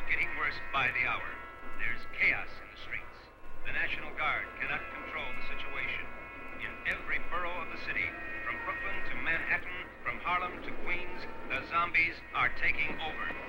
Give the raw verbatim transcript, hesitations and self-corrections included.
getting worse by the hour. There's chaos in the streets. The National Guard cannot control the situation. In every borough of the city, from Brooklyn to Manhattan, from Harlem to Queens, the zombies are taking over.